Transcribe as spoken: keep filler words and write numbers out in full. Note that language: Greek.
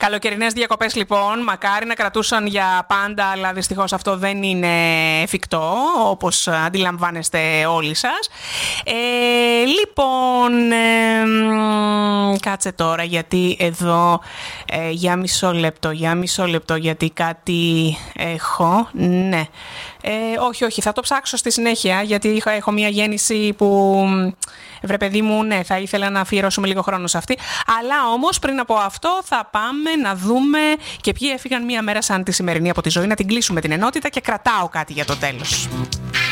Καλοκαιρινές διακοπές λοιπόν, μακάρι να κρατούσαν για πάντα, αλλά δυστυχώς αυτό δεν είναι εφικτό, όπως αντιλαμβάνεστε όλοι σας. Ε, λοιπόν, ε, κάτσε τώρα, γιατί εδώ, ε, για μισό λεπτό, για μισό λεπτό, γιατί κάτι έχω, ναι. Ε, όχι, όχι, θα το ψάξω στη συνέχεια, γιατί έχω μια γέννηση που, βρε παιδί μου, ναι, θα ήθελα να αφιερώσουμε λίγο χρόνο σε αυτή. Αλλά όμως πριν από αυτό θα πάμε να δούμε και ποιοι έφυγαν μια μέρα σαν τη σημερινή από τη ζωή, να την κλείσουμε την ενότητα και κρατάω κάτι για το τέλος.